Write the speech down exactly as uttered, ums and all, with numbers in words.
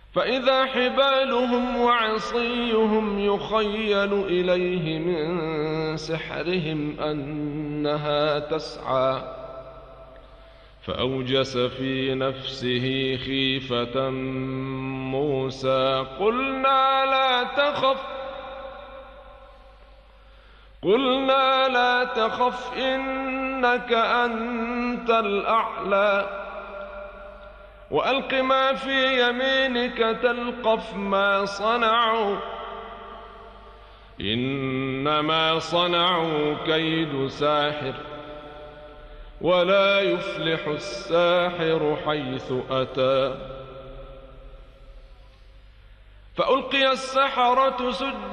فإذا حبالهم وعصيهم يخيل إليه من سحرهم أنها تسعى فأوجس في نفسه خيفة موسى قلنا لا تخف قلنا لا تخف إنك أنت الأعلى وألق ما في يمينك تلقف ما صنعوا إنما صنعوا كيد ساحر ولا يفلح الساحر حيث أتى. فألقي السحرة سجدا